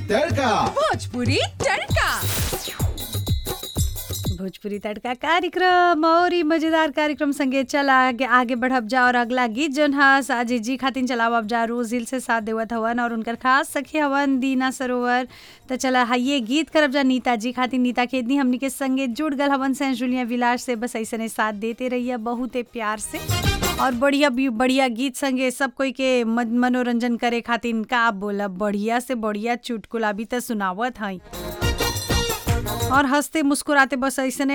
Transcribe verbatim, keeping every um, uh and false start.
तड़का। भोजपुरी तड़का। भोजपुरी तड़का कार्यक्रम और ई मजेदार कार्यक्रम संगे चला आगे आगे बढ़ब जा और अगला गीत जन हा साजी जी खातिन चलावब जा रोज हिल से साथ देवत हवन और उनकर खास सखी हवन दीना सरोवर। त चला हाइये गीत करब जा नीता जी खातिन। नीता के इतनी हमनी के संगे जुड़ गल हवन सेंट जूलिया विलास से। बस ऐसे साथ देते रहिए बहुते प्यार से और बढ़िया बढ़िया गीत संगे सब कोई के मन- मनोरंजन करे खातिन का बोला बढ़िया से बढ़िया चुटकुला भी तो सुनावत हई और हंसते मुस्कुराते बस ऐसे